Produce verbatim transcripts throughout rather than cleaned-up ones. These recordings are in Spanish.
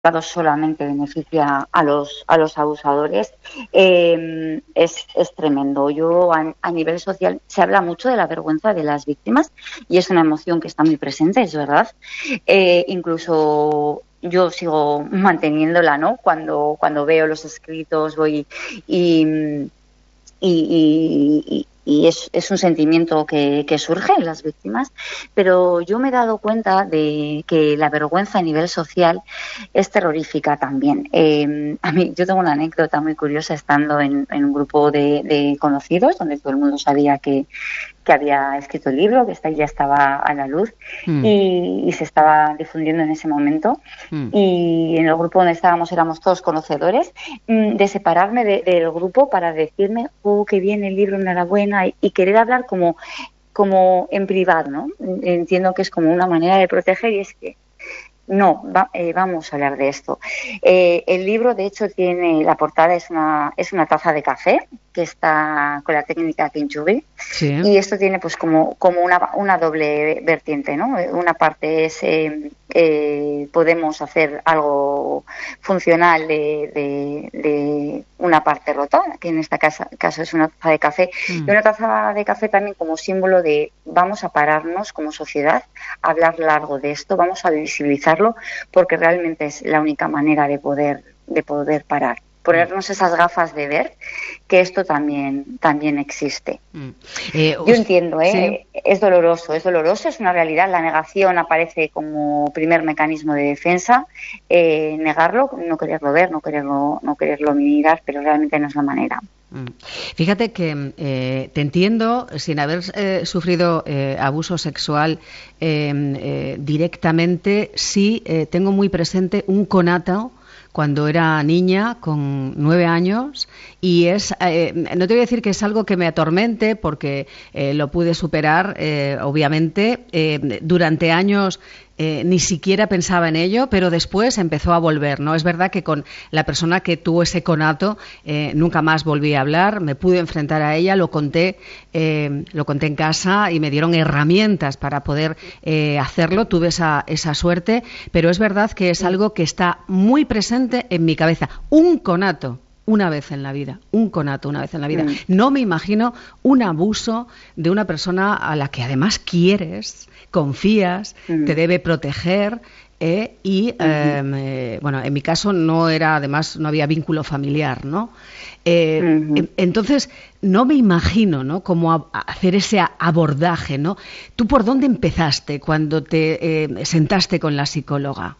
solamente beneficia a los a los abusadores, eh, es, es tremendo. Yo a, a nivel social se habla mucho de la vergüenza de las víctimas y es una emoción que está muy presente, es verdad. Eh, incluso yo sigo manteniéndola, ¿no? Cuando cuando veo los escritos voy y y, y, y es, es un sentimiento que, que surge en las víctimas, pero yo me he dado cuenta de que la vergüenza a nivel social es terrorífica también. Eh, a mí, yo tengo una anécdota muy curiosa estando en, en un grupo de, de conocidos donde todo el mundo sabía que que había escrito el libro, que ya estaba a la luz mm. y, y se estaba difundiendo en ese momento. Mm. Y en el grupo donde estábamos éramos todos conocedores, mm, de separarme de, del grupo para decirme, oh, qué bien el libro, enhorabuena, y, y querer hablar como, como en privado, ¿no? Entiendo que es como una manera de proteger y es que no, va, eh, vamos a hablar de esto. Eh, el libro, de hecho, tiene la portada es una es una taza de café que está con la técnica Kintsugi, sí. Y esto tiene pues como como una una doble vertiente, ¿no? Una parte es eh, eh, podemos hacer algo funcional de, de, de una parte rota, que en este caso, caso es una taza de café, mm. y una taza de café también como símbolo de vamos a pararnos como sociedad, a hablar largo de esto, vamos a visibilizarlo, porque realmente es la única manera de poder de poder parar. Ponernos esas gafas de ver que esto también también existe. Mm. Eh, Yo entiendo, ¿eh? Sí. Es doloroso, es doloroso, es una realidad. La negación aparece como primer mecanismo de defensa. Eh, negarlo, no quererlo ver, no quererlo, no quererlo mirar, pero realmente no es la manera. Fíjate que eh, te entiendo, sin haber eh, sufrido eh, abuso sexual eh, eh, directamente, sí eh, tengo muy presente un conato cuando era niña, con nueve años, y es, eh, no te voy a decir que es algo que me atormente, porque eh, lo pude superar, eh, obviamente, eh, durante años. Eh, ni siquiera pensaba en ello, pero después empezó a volver, ¿no? Es verdad que con la persona que tuvo ese conato eh, nunca más volví a hablar, me pude enfrentar a ella, lo conté, eh, lo conté en casa y me dieron herramientas para poder eh, hacerlo, tuve esa, esa suerte, pero es verdad que es algo que está muy presente en mi cabeza. Un conato. Una vez en la vida, un conato una vez en la vida. Mm. No me imagino un abuso de una persona a la que además quieres, confías, mm. te debe proteger eh, y, mm-hmm. eh, bueno, en mi caso no era, además no había vínculo familiar, ¿no? Eh, mm-hmm. Entonces, no me imagino, ¿no?, cómo a, a hacer ese abordaje, ¿no? ¿Tú por dónde empezaste cuando te eh, sentaste con la psicóloga?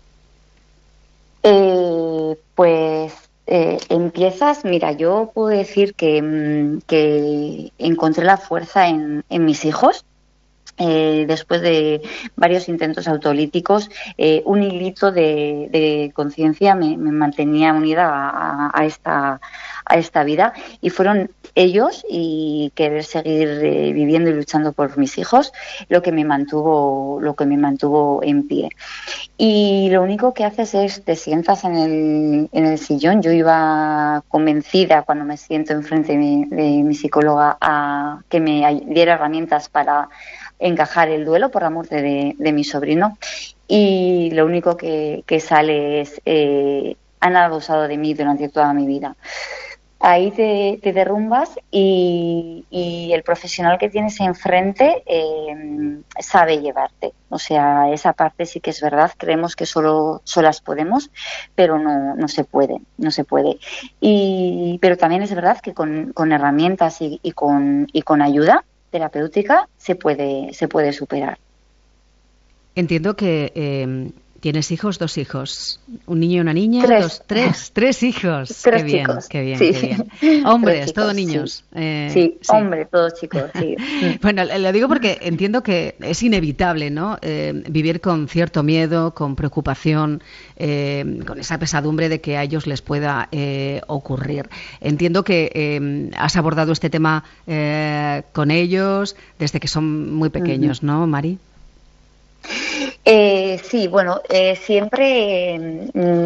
Eh, pues... Eh, empiezas, mira, yo puedo decir que, que encontré la fuerza en, en mis hijos. Eh, después de varios intentos autolíticos, eh, un hilito de, de conciencia me, me mantenía unida a, a, esta, a esta vida, y fueron ellos y querer seguir eh, viviendo y luchando por mis hijos lo que me mantuvo, lo que me mantuvo en pie. Y lo único que haces es te sientas en el, en el sillón. Yo iba convencida cuando me siento enfrente de mi, de mi psicóloga a que me diera herramientas para encajar el duelo por la muerte de, de mi sobrino, y lo único que, que sale es eh, han abusado de mí durante toda mi vida. Ahí te, te derrumbas y, y el profesional que tienes enfrente eh, sabe llevarte. O sea, esa parte sí que es verdad. Creemos que solo solas podemos, pero no, no se puede, no se puede. Y, pero también es verdad que con, con herramientas y, y, con, y con ayuda terapéutica se puede, se puede superar. Entiendo que eh, tienes hijos, dos hijos, un niño y una niña, tres, dos, tres, tres hijos. Tres qué bien, chicos. Qué bien, sí. qué bien. Hombres, chicos, todos niños. Sí, eh, sí, sí. Hombre, todos chicos, sí. Bueno, lo digo porque entiendo que es inevitable, ¿no? Eh, vivir con cierto miedo, con preocupación, eh, con esa pesadumbre de que a ellos les pueda eh, ocurrir. Entiendo que eh, has abordado este tema eh, con ellos desde que son muy pequeños, uh-huh. ¿no, Mari? Eh, sí, bueno, eh, siempre, eh,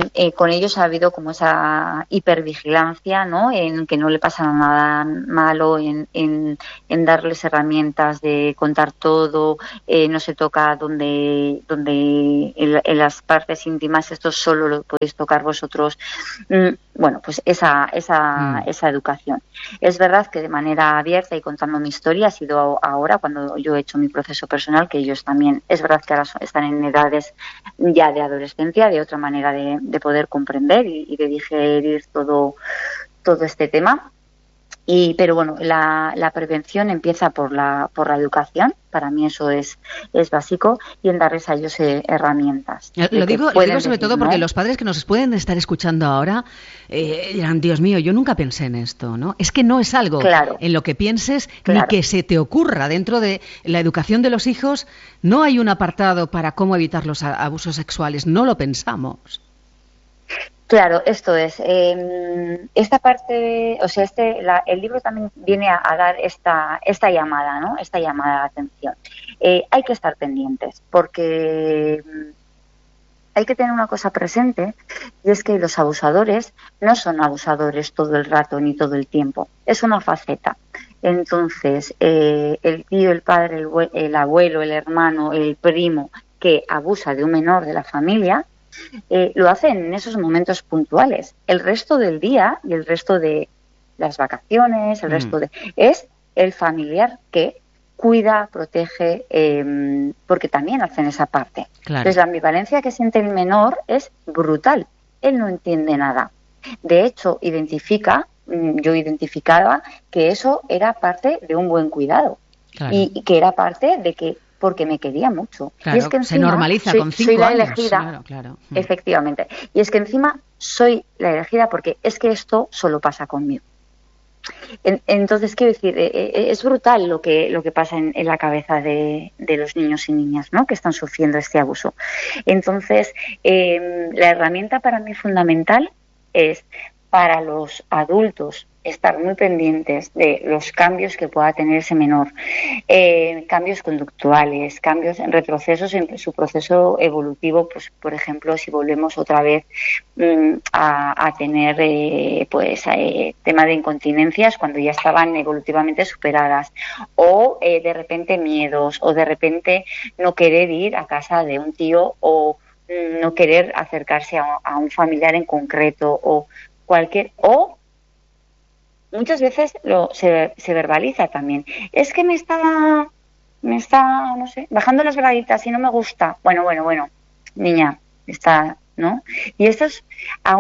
eh, con ellos ha habido como esa hipervigilancia, ¿no? En que no le pasa nada malo, en, en, en darles herramientas de contar todo, eh, no se toca donde, donde en, en las partes íntimas, esto solo lo podéis tocar vosotros. Mm, bueno, pues esa, esa, mm. esa educación. Es verdad que de manera abierta y contando mi historia ha sido ahora cuando yo he hecho mi proceso personal, que ellos también, es verdad que ahora están en edades ya de adolescencia, de otra manera de, de poder comprender y, y de digerir todo, todo este tema. Y, pero bueno, la, la prevención empieza por la, por la educación. Para mí eso es, es básico, y en darles a ellos eh, herramientas. Lo digo, lo digo sobre decir, todo porque ¿no? Los padres que nos pueden estar escuchando ahora eh, dirán, Dios mío, yo nunca pensé en esto, ¿no? Es que no es algo claro. en lo que pienses claro. ni que se te ocurra. Dentro de la educación de los hijos no hay un apartado para cómo evitar los abusos sexuales, no lo pensamos. Claro, esto es. Eh, esta parte, o sea, este, la, el libro también viene a, a dar esta, esta llamada, ¿no? Esta llamada de atención. Eh, hay que estar pendientes, porque hay que tener una cosa presente, y es que los abusadores no son abusadores todo el rato ni todo el tiempo. Es una faceta. Entonces, eh, el tío, el padre, el, el abuelo, el hermano, el primo que abusa de un menor de la familia, Eh, lo hacen en esos momentos puntuales. El resto del día y el resto de las vacaciones, el mm. resto de es el familiar que cuida, protege, eh, porque también hacen esa parte. Claro. Entonces la ambivalencia que siente el menor es brutal. Él no entiende nada. De hecho, identifica, yo identificaba que eso era parte de un buen cuidado. Claro. y, y que era parte de que porque me quería mucho. Claro, y es que encima, se normaliza soy, con cinco soy la años. Elegida, claro, claro. Efectivamente. Y es que encima soy la elegida porque es que esto solo pasa conmigo. En, entonces, quiero decir, eh, es brutal lo que lo que pasa en, en la cabeza de, de los niños y niñas, ¿no? Que están sufriendo este abuso. Entonces, eh, la herramienta para mí fundamental es para los adultos estar muy pendientes de los cambios que pueda tener ese menor, eh, cambios conductuales, cambios en retrocesos en su proceso evolutivo, pues por ejemplo, si volvemos otra vez mmm, a, a tener eh, pues eh, tema de incontinencias cuando ya estaban evolutivamente superadas, o eh, de repente miedos, o de repente no querer ir a casa de un tío, o mmm, no querer acercarse a, a un familiar en concreto, o cualquier, o muchas veces lo se, se verbaliza también. Es que me está, me está, no sé, bajando las graditas y no me gusta. Bueno, bueno, bueno, niña, está, ¿no? Y esto es a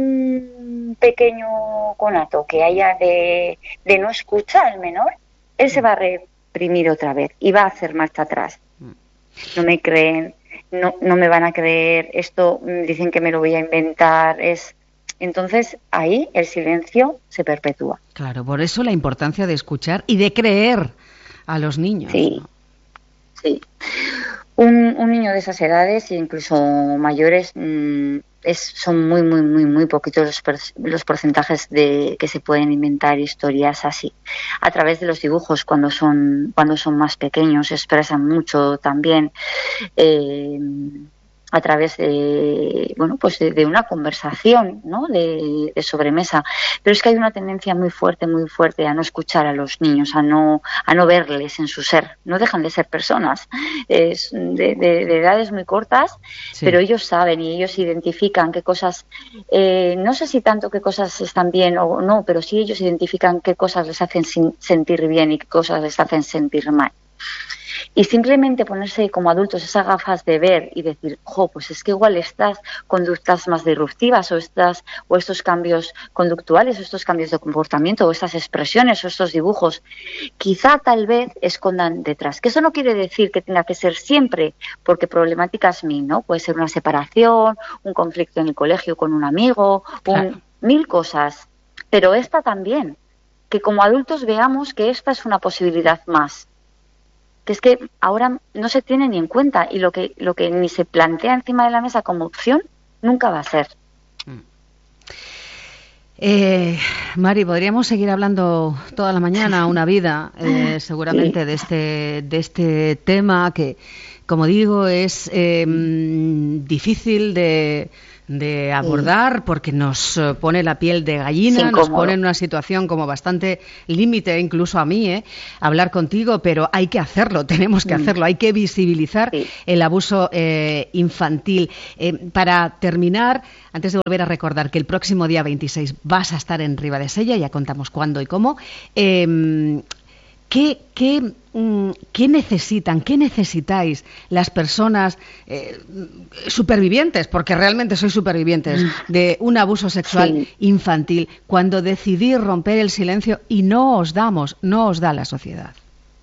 un pequeño conato que haya de, de no escucha al menor, él se va a reprimir otra vez y va a hacer marcha atrás. No me creen, no, no me van a creer, esto dicen que me lo voy a inventar, es... Entonces, ahí el silencio se perpetúa. Claro, por eso la importancia de escuchar y de creer a los niños. Sí, ¿no? sí. Un, un niño de esas edades, incluso mayores, mmm, es, son muy, muy, muy, muy poquitos los, per, los porcentajes de que se pueden inventar historias así. A través de los dibujos, cuando son, cuando son más pequeños, expresan mucho también. Eh, a través de, bueno, pues de, de una conversación, ¿no? De, de sobremesa. Pero es que hay una tendencia muy fuerte, muy fuerte a no escuchar a los niños, a no, a no verles en su ser. No dejan de ser personas, es de, de, de edades muy cortas, sí. Pero ellos saben y ellos identifican qué cosas, eh, no sé si tanto qué cosas están bien o no, pero sí ellos identifican qué cosas les hacen sin, sentir bien y qué cosas les hacen sentir mal. Y simplemente ponerse como adultos esas gafas de ver y decir, jo, pues es que igual estas conductas más disruptivas o estas o estos cambios conductuales o estos cambios de comportamiento o estas expresiones o estos dibujos quizá tal vez escondan detrás. Que eso no quiere decir que tenga que ser siempre, porque problemáticas mil, ¿no? Puede ser una separación, un conflicto en el colegio con un amigo, claro. un, mil cosas. Pero esta también, que como adultos veamos que esta es una posibilidad más. Que es que ahora no se tiene ni en cuenta y lo que lo que ni se plantea encima de la mesa como opción nunca va a ser. Eh, Mari, podríamos seguir hablando toda la mañana, una vida, eh, seguramente sí. de este de este tema que, como digo, es eh, difícil de de abordar porque nos pone la piel de gallina, nos pone en una situación como bastante límite, incluso a mí, ¿eh? hablar contigo, pero hay que hacerlo, tenemos que hacerlo, hay que visibilizar sí. el abuso eh, infantil. Eh, para terminar, antes de volver a recordar que el próximo día veintiséis vas a estar en Ribadesella, ya contamos cuándo y cómo, eh, ¿qué, qué, ¿qué necesitan, qué necesitáis las personas eh, supervivientes, porque realmente sois supervivientes, de un abuso sexual sí. infantil, cuando decidís romper el silencio y no os damos, no os da la sociedad?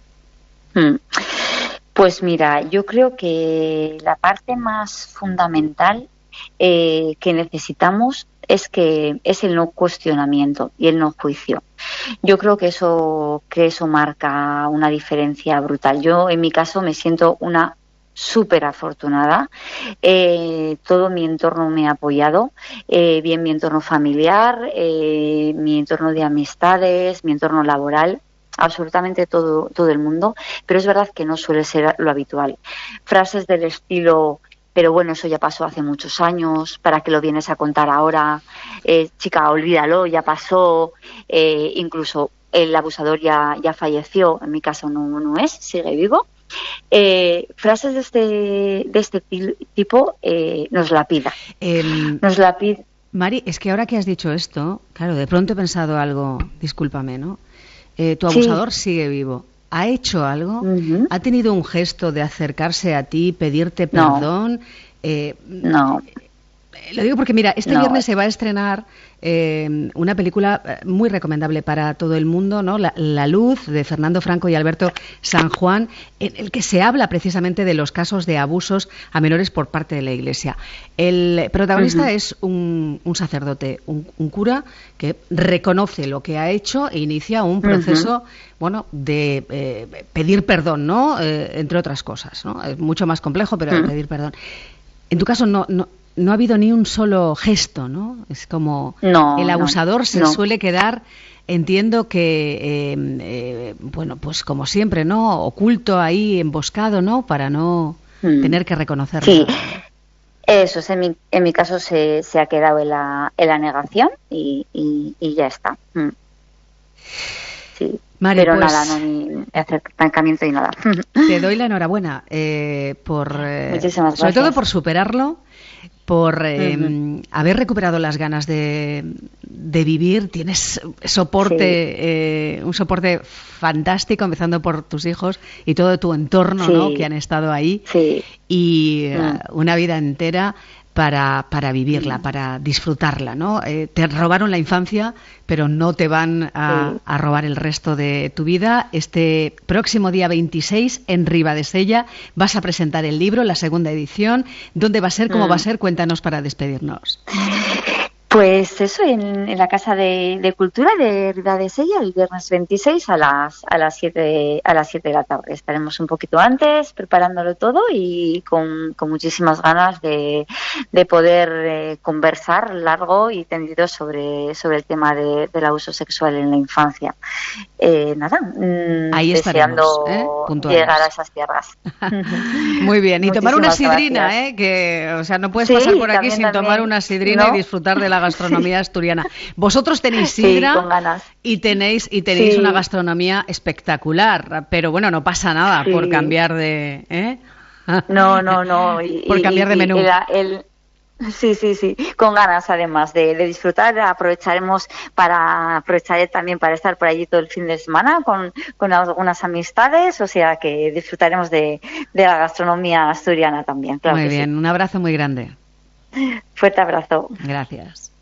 Pues mira, yo creo que la parte más fundamental eh, que necesitamos es que es el no cuestionamiento y el no juicio. Yo creo que eso que eso marca una diferencia brutal. Yo, en mi caso, me siento una súper afortunada. Eh, todo mi entorno me ha apoyado, eh, bien mi entorno familiar, eh, mi entorno de amistades, mi entorno laboral, absolutamente todo, todo el mundo, pero es verdad que no suele ser lo habitual. Frases del estilo: pero bueno, eso ya pasó hace muchos años, ¿para qué lo vienes a contar ahora? Eh, chica, olvídalo, ya pasó. Eh, incluso el abusador ya, ya falleció, en mi caso no, no es, sigue vivo. Eh, frases de este, de este tipo eh, nos la pida. Eh, nos la pide. Mari, es que ahora que has dicho esto, claro, de pronto he pensado algo, discúlpame, ¿no? Eh, tu abusador sí. sigue vivo. ¿Ha hecho algo? Uh-huh. ¿Ha tenido un gesto de acercarse a ti, pedirte perdón? No. Eh, no. Lo digo porque, mira, este no. viernes se va a estrenar eh, una película muy recomendable para todo el mundo, ¿no? La, La Luz, de Fernando Franco y Alberto San Juan, en el que se habla precisamente de los casos de abusos a menores por parte de la Iglesia. El protagonista uh-huh. es un, un sacerdote, un, un cura que reconoce lo que ha hecho e inicia un proceso, uh-huh. bueno, de eh, pedir perdón, ¿no? Eh, entre otras cosas, ¿no? Es mucho más complejo, pero uh-huh. pedir perdón. En tu caso no, no, no ha habido ni un solo gesto, ¿no? Es como no, el abusador no, se no. suele quedar, entiendo que, eh, eh, bueno, pues como siempre, ¿no? Oculto ahí, emboscado, ¿no? Para no mm. tener que reconocerlo. Sí, eso es, en mi, en mi caso se, se ha quedado en la, en la negación y, y, y ya está. Mm. Sí. Mari, pero pues, nada, no ni acercamiento ni nada. Te doy la enhorabuena eh, por, eh, Muchísimas sobre gracias. todo por superarlo, por eh, uh-huh. haber recuperado las ganas de, de vivir. Tienes soporte, sí. eh, un soporte fantástico, empezando por tus hijos y todo tu entorno, sí. ¿no? Que han estado ahí sí. y uh-huh. uh, una vida entera para, para vivirla, uh-huh. para disfrutarla, ¿no? Eh, te robaron la infancia, pero no te van a, sí. a robar el resto de tu vida. Este próximo día veintiséis en Ribadesella vas a presentar el libro, la segunda edición. ¿Dónde va a ser? ¿Cómo mm. va a ser? Cuéntanos para despedirnos. Pues eso, en, en la Casa de, de Cultura de Ribadesella, el viernes veintiséis a las a las siete a las siete de la tarde. Estaremos un poquito antes preparándolo todo y con, con muchísimas ganas de, de poder eh, conversar largo y tendido sobre sobre el tema de, del abuso sexual en la infancia. Eh, nada, mmm, ahí deseando estaremos, ¿eh? llegar a esas tierras. Muy bien, y tomar una sidrina, ¿eh? Que, o sea, no puedes sí, pasar por aquí también, sin también, tomar una sidrina, ¿no? Y disfrutar de la gastronomía asturiana. Vosotros tenéis sidra, sí, con ganas. y tenéis y tenéis sí. una gastronomía espectacular, pero bueno, no pasa nada sí. por cambiar de, ¿eh? No, no, no. Y, por cambiar y, de menú. Y el, el, sí, sí, sí. Con ganas, además de, de disfrutar, aprovecharemos para aprovecharé también para estar por allí todo el fin de semana con, con algunas amistades, o sea que disfrutaremos de, de la gastronomía asturiana también. Claro muy que bien, sí. Un abrazo muy grande. Fuerte abrazo. Gracias.